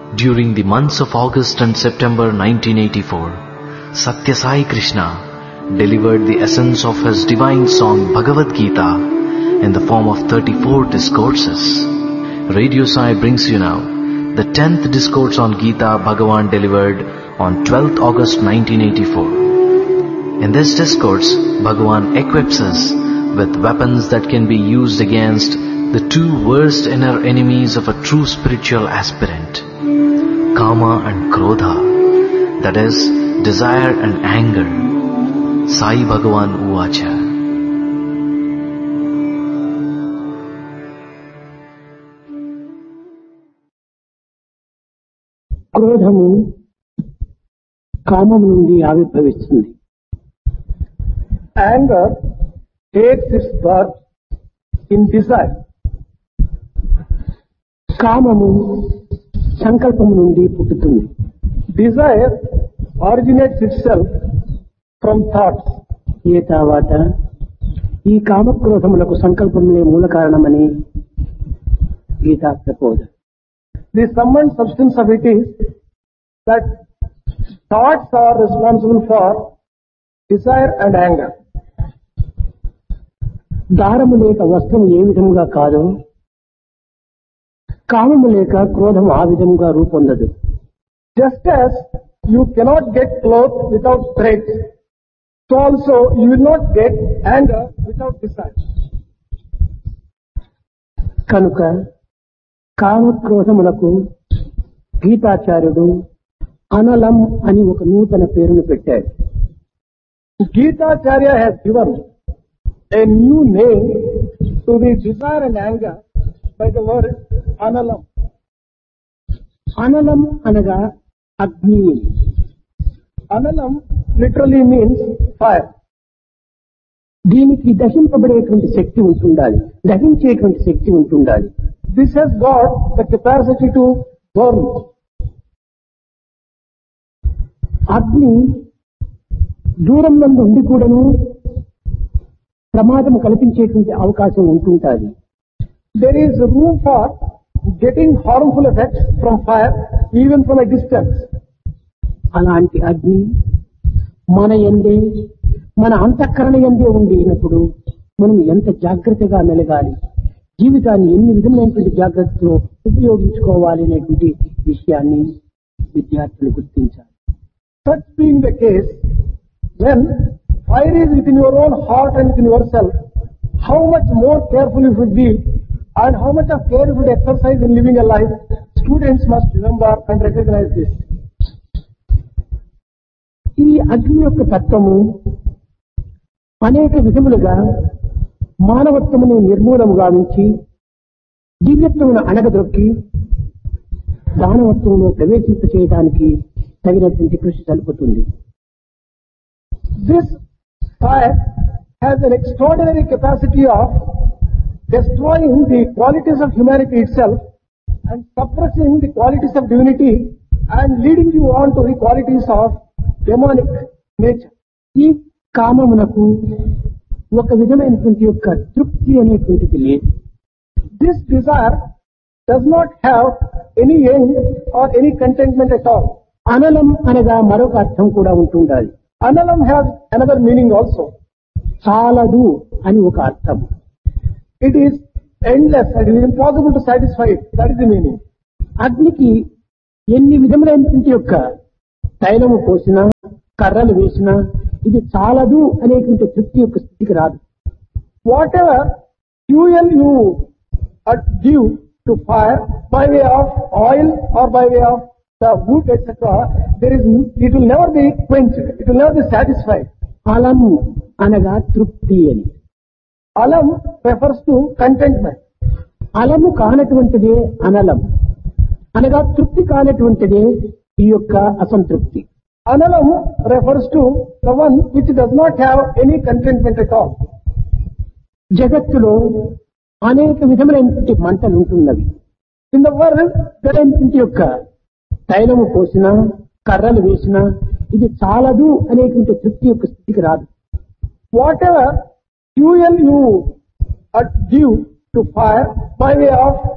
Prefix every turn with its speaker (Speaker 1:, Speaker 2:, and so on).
Speaker 1: During the months of August and September 1984, Satya Sai Krishna delivered the essence of his divine song Bhagavad Gita in the form of 34 discourses. Radio Sai brings you now the 10th discourse on Gita Bhagavan delivered on 12th August 1984. In this discourse, Bhagavan equips us with weapons that can be used against the two worst inner enemies of a true spiritual aspirant, Kama and Krodha, that is, desire and anger. Sai Bhagavan Uvacha.
Speaker 2: క్రోధము కామము నుండి ఆవిర్భవిస్తుంది.
Speaker 3: Anger takes its birth in desire.
Speaker 2: కామము సంకల్పము నుండి పుట్టుతుంది.
Speaker 3: Desire originates itself from thoughts.
Speaker 2: ఏ తర్వాత ఈ కామక్రోధములకు సంకల్పములే మూల కారణమని గీతా ప్రబోధం.
Speaker 3: The sum and substance of it is that thoughts are responsible for desire and anger.
Speaker 2: దారము లేక వస్త్రము ఏ విధముగా కాదో, కామము లేక క్రోధం ఆ విధముగా రూపొందదు.
Speaker 3: Just as you cannot get clothes without threads, so also you will not get anger without desire.
Speaker 2: కనుక కామక్రోధములకు గీతాచార్యుడు అనలం అని ఒక నూతన పేరును పెట్టాడు.
Speaker 3: Gitacharya has given a new name to the desire and anger by the word analam.
Speaker 2: అనలం అనగా అగ్ని.
Speaker 3: Analam literally means fire.
Speaker 2: దీనికి దహింపబడేటువంటి శక్తి ఉంటుండాలి, దహించేటువంటి శక్తి ఉంటుండాలి.
Speaker 3: This has got the capacity to burn.
Speaker 2: అగ్ని దూరం నుండి ఉండి కూడాను ప్రమాదం కల్పించేటువంటి అవకాశం ఉంటుంటుంది.
Speaker 3: There is room for getting harmful effects from fire even from a distance.
Speaker 2: అలాంటి అగ్ని మన యందే, మన అంతఃకరణ యందే ఉండినప్పుడు మనం ఎంత జాగ్రత్తగా మెలగాలి, జీవితాన్ని ఎన్ని విధమైనటువంటి జాగ్రత్తలు ఉపయోగించుకోవాలి అనేటువంటి విషయాన్ని విద్యార్థులు గుర్తించాలి.
Speaker 3: Such being the case, when fire is within your own heart and within yourself, how much more careful you should be and how much of care you should exercise in living a life, students must remember and recognize this.
Speaker 2: ఈ అగ్ని యొక్క తత్వము అనేక విధములుగా మానవత్వమును నిర్మూలము గావించి దివ్యత్వమును అణగదొక్కి దానవత్వంలో ప్రవేశింప చేయడానికి తగినటువంటి కృషి జరుపుతుంది.
Speaker 3: This fire has an extraordinary capacity of destroying the qualities of humanity itself and suppressing the qualities of divinity and leading you on to the qualities of demonic nature.
Speaker 2: ఈ కామమునకు ఒక విధమైనటువంటి యొక్క తృప్తి అనేటువంటిది లేదు.
Speaker 3: This desire does not have any end or any contentment at all.
Speaker 2: అనలం అనగా మరొక అర్థం కూడా ఉంటుండాలి.
Speaker 3: Analam has another meaning also.
Speaker 2: చాలదు అని ఒక అర్థం.
Speaker 3: It is endless and it is impossible to satisfy it. That is the meaning.
Speaker 2: అగ్నికి ఎన్ని విధములైనటువంటి యొక్క తైలము పోసినా, కర్రలు వేసినా ఇది చాలదు అనేటువంటి తృప్తి యొక్క స్థితికి రాదు.
Speaker 3: Whatever fuel you give to fire by way of oil or by way of the wood, etc., it will never be quenched. It will never be satisfied.
Speaker 2: అలం అనగా తృప్తి అని.
Speaker 3: Alam refers to contentment.
Speaker 2: అలము కానటువంటిదే అనలం అనగా తృప్తి కానటువంటిదే ఈ యొక్క అసంతృప్తి.
Speaker 3: Analam refers to the one which does not have any contentment at all.
Speaker 2: జగత్తులో అనేక విధములైనటువంటి మంటలు ఉంటున్నవి.
Speaker 3: In the world,
Speaker 2: there యొక్క తైలము పోసినా, కర్రలు వేసినా ఇది చాలదు అనేటువంటి తృప్తి యొక్క స్థితికి రాదు.
Speaker 3: whatever fuel you give to fire by way of